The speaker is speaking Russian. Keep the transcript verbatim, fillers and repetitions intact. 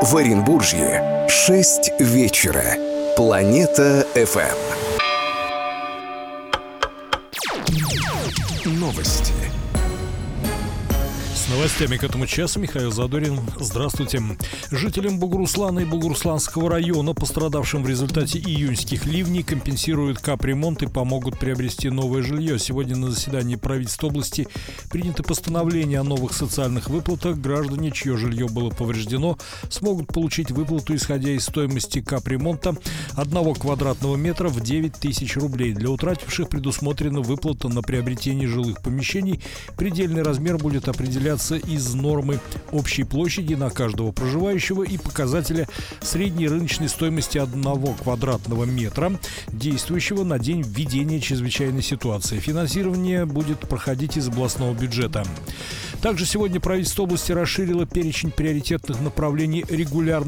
В Оренбурге шесть вечера. Планета эф эм. Новости. С новостями к этому часу Михаил Задорин. Здравствуйте. Жителям Бугуруслана и Бугурусланского района, пострадавшим в результате июньских ливней, компенсируют капремонт и помогут приобрести новое жилье. Сегодня на заседании правительства области принято постановление о новых социальных выплатах. Граждане, чье жилье было повреждено, смогут получить выплату, исходя из стоимости капремонта одного квадратного метра в девять тысяч рублей. Для утративших предусмотрена выплата на приобретение жилых помещений. Предельный размер будет определяться из нормы общей площади на каждого проживающего и показателя средней рыночной стоимости одного квадратного метра, действующего на день введения чрезвычайной ситуации. Финансирование будет проходить из областного бюджета. Также сегодня правительство области расширило перечень приоритетных направлений регулярного